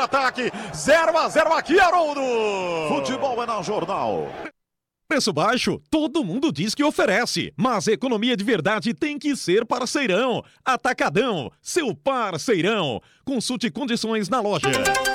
contra-ataque. 0-0 aqui, Haroldo. Futebol é na Jornal. Preço baixo, todo mundo diz que oferece, mas economia de verdade tem que ser Parceirão. Atacadão, seu parceirão. Consulte condições na loja.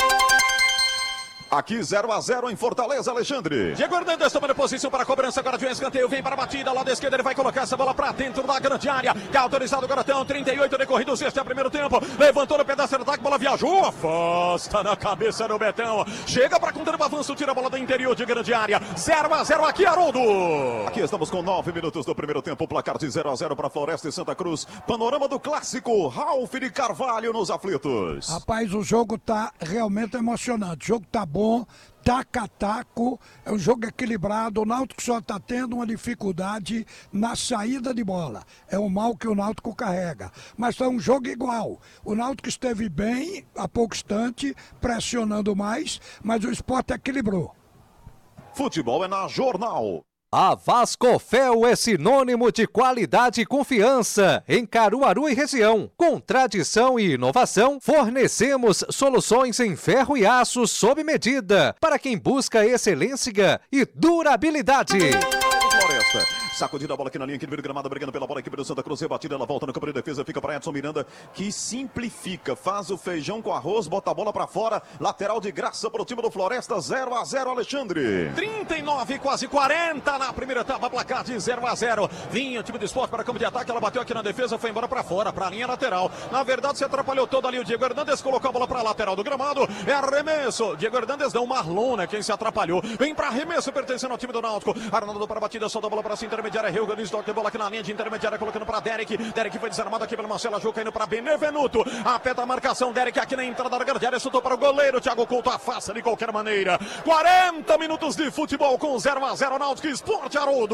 Aqui 0-0 em Fortaleza, Alexandre. Diego Hernandes tomando posição para a cobrança agora de um escanteio. Vem para a batida, lado esquerdo ele vai colocar essa bola para dentro da grande área. Que é autorizado o Garotão, 38 decorridos, este é o primeiro tempo. Levantou no pedaço do ataque, bola viajou, afasta na cabeça do Betão. Chega para conter o avanço, tira a bola do interior de grande área. 0-0 aqui, Haroldo. Aqui estamos com 9 minutos do primeiro tempo, placar de 0-0 para Floresta e Santa Cruz. Panorama do clássico, Ralf de Carvalho nos aflitos. Rapaz, o jogo tá realmente emocionante, o jogo tá bom. Taca a taco, é um jogo equilibrado. O Náutico só está tendo uma dificuldade na saída de bola. É o mal que o Náutico carrega. Mas é um jogo igual. O Náutico esteve bem há pouco instante, pressionando mais, mas o Sport equilibrou. Futebol é na Jornal. A Vascofel é sinônimo de qualidade e confiança em Caruaru e região. Com tradição e inovação, fornecemos soluções em ferro e aço sob medida para quem busca excelência e durabilidade. Floresta. Sacudida a bola aqui na linha, aqui no meio do gramado, brigando pela bola, equipe do Santa Cruz, rebatida, ela volta no campo de defesa, fica para Edson Miranda, que simplifica, faz o feijão com arroz, bota a bola para fora, lateral de graça para o time do Floresta, 0-0, Alexandre. 39, quase 40 na primeira etapa, placar de 0-0. Vinha o time do Sport para campo de ataque, ela bateu aqui na defesa, foi embora para fora, para a linha lateral. Na verdade, se atrapalhou todo ali o Diego Hernandes, colocou a bola para a lateral do gramado, é arremesso. Diego Hernandes não, Marlon, né, quem se atrapalhou. Vem para arremesso, pertencendo ao time do Náutico. Arnaldo para a batida, solta a bola para a intermediária, reorganiza, toque de bola aqui na linha de intermediária, colocando para Derek. Derek foi desarmado aqui pelo Marcelo Ajú, caindo para Benevenuto. Apeta a marcação, Derek aqui na entrada da grande área, soltou para o goleiro, Thiago Couto afasta de qualquer maneira. 40 minutos de futebol com 0-0, Náutico Sport, Haroldo.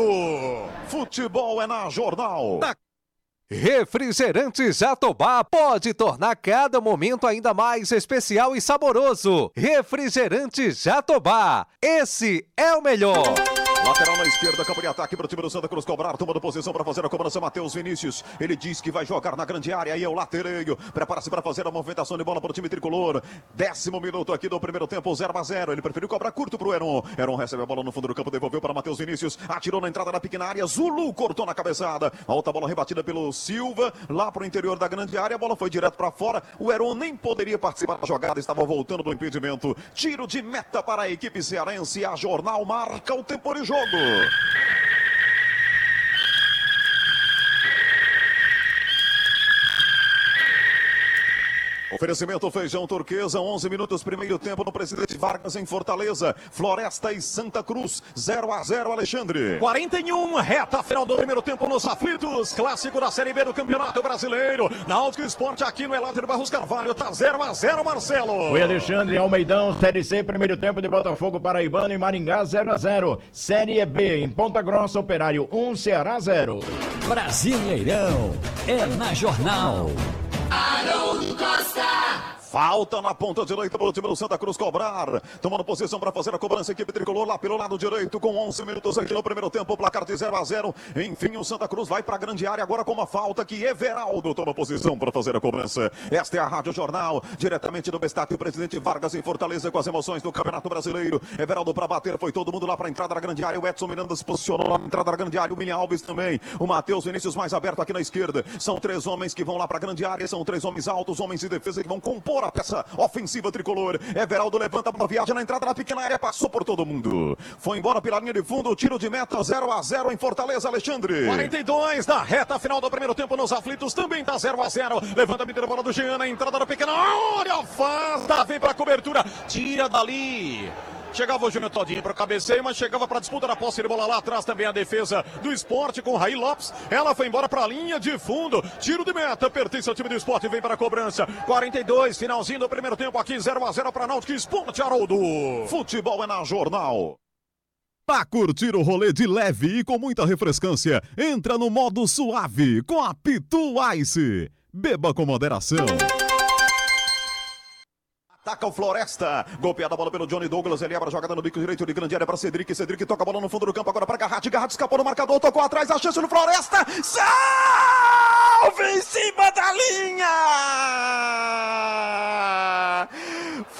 Futebol é na Jornal. Refrigerante Jatobá pode tornar cada momento ainda mais especial e saboroso. Refrigerante Jatobá, esse é o melhor. Lateral na esquerda, campo de ataque para o time do Santa Cruz cobrar, tomando posição para fazer a cobrança, Matheus Vinícius. Ele diz que vai jogar na grande área, aí é o latereio. Prepara-se para fazer a movimentação de bola para o time tricolor. 10º minuto aqui do primeiro tempo, 0-0. Ele preferiu cobrar curto para o Heron. Heron recebe a bola no fundo do campo, devolveu para Matheus Vinícius. Atirou na entrada da pequena área, Zulu cortou na cabeçada. Alta bola rebatida pelo Silva, lá para o interior da grande área. A bola foi direto para fora. O Heron nem poderia participar da jogada, estava voltando do impedimento. Tiro de meta para a equipe cearense. A Jornal marca o tempo de jogo. Oferecimento feijão turquesa, 11 minutos, primeiro tempo no Presidente Vargas em Fortaleza. Floresta e Santa Cruz, 0-0, Alexandre. 41, reta final do primeiro tempo nos aflitos. Clássico da Série B do Campeonato Brasileiro. Náutico Sport aqui no Eládio Barros Carvalho, tá 0-0, Marcelo. Oi, Alexandre, Almeidão, Série C, primeiro tempo de Botafogo, Paraibano e Maringá, 0-0. Série B, em Ponta Grossa, Operário 1, Ceará 0. Brasileirão é na Jornal. Haroldo Costa. Falta na ponta direita para o time do Santa Cruz cobrar. Tomando posição para fazer a cobrança, equipe tricolor lá pelo lado direito, com 11 minutos aqui no primeiro tempo, placar de 0-0. Enfim, o Santa Cruz vai para a grande área agora com uma falta que Everaldo toma posição para fazer a cobrança. Esta é a Rádio Jornal, diretamente do Estádio Presidente Vargas em Fortaleza, com as emoções do Campeonato Brasileiro. Everaldo para bater, foi todo mundo lá para a entrada da grande área. O Edson Miranda se posicionou lá na entrada da grande área. O William Alves também. O Matheus Vinícius mais aberto aqui na esquerda. São 3 homens que vão lá para a grande área. São 3 homens altos, homens de defesa que vão compor a peça ofensiva tricolor. Everaldo levanta para viagem na entrada da pequena área, passou por todo mundo. Foi embora pela linha de fundo, tiro de meta, 0-0 em Fortaleza, Alexandre. 42 da reta final do primeiro tempo nos aflitos, também tá 0-0. Levanta a medida, bola do Jean na entrada da pequena área, afasta, vem para cobertura, tira dali. Chegava o Júnior Todinho para o cabeceio, mas chegava para a disputa da posse de bola lá atrás também a defesa do Sport com Raí Lopes. Ela foi embora para a linha de fundo. Tiro de meta, pertence ao time do Sport e vem para a cobrança. 42, finalzinho do primeiro tempo aqui, 0-0 para Náutico Sport, Haroldo. Futebol é na Jornal. Pra curtir o rolê de leve e com muita refrescância, entra no modo suave com a Pitu Ice. Beba com moderação. Ataca o Floresta, golpeada a bola pelo Johnny Douglas, ele abre a jogada no bico direito de grande área para Cedric, Cedric toca a bola no fundo do campo, agora para Garratti, Garratti escapou no marcador, tocou atrás, a chance do Floresta, salve em cima da linha!